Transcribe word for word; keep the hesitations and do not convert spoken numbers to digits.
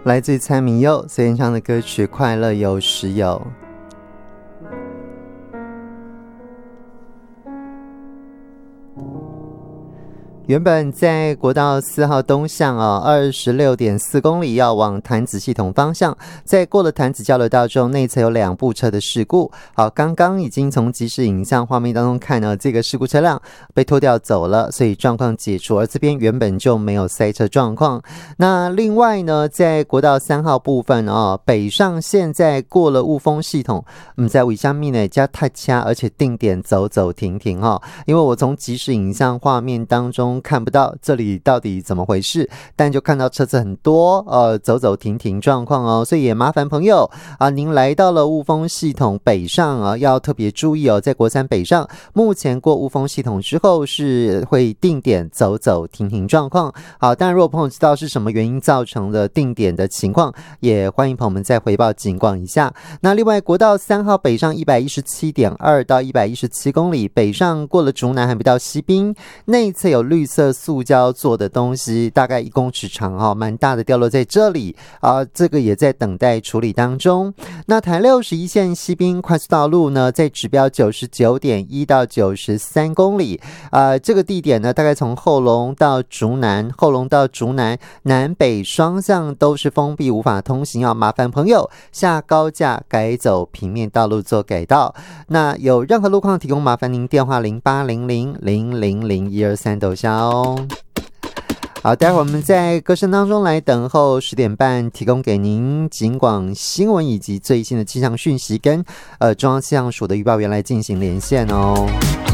来自蔡明佑所演唱的歌曲《快乐有时有》。原本在国道四号东向哦，二十六点四公里要往潭子系统方向，在过了潭子交流道中，内侧有两部车的事故。好，刚刚已经从即时影像画面当中看呢，这个事故车辆被拖掉走了，所以状况解除，而这边原本就没有塞车状况。那另外呢，在国道三号部分哦，北上现在过了雾峰系统，我们在尾下面呢加太掐，而且定点走走停停哦，因为我从即时影像画面当中看不到这里到底怎么回事，但就看到车子很多，呃，走走停停状况哦，所以也麻烦朋友啊，您来到了雾峰系统北上啊，要特别注意哦，在国三北上，目前过雾峰系统之后是会定点走走停停状况。好，当然如果朋友知道是什么原因造成的定点的情况，也欢迎朋友们再回报警广一下。那另外国道三号北上 一百一十七点二 到一百一十七公里，北上过了竹南还没到西滨，内侧有绿色塑胶做的东西，大概一公尺长哦，蛮大的掉落在这里啊，这个也在等待处理当中。那台六十一线西滨快速道路呢，在指标 九十九点一 到九十三公里啊，这个地点呢，大概从后龙到竹南，后龙到竹南南北双向都是封闭无法通行，要麻烦朋友下高架改走平面道路做改道。那有任何路况提供，麻烦您电话零八零零零零零一二三抖下哦。好，待会儿我们在歌声当中来等候十点半提供给您警广新闻以及最新的气象讯息，跟呃中央气象署的预报员来进行连线哦。